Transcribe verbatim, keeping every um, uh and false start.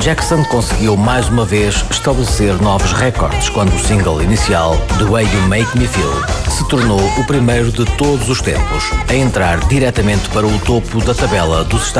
Jackson conseguiu mais uma vez estabelecer novos recordes quando o single inicial, The Way You Make Me Feel, se tornou o primeiro de todos os tempos a entrar diretamente para o topo da tabela dos Estados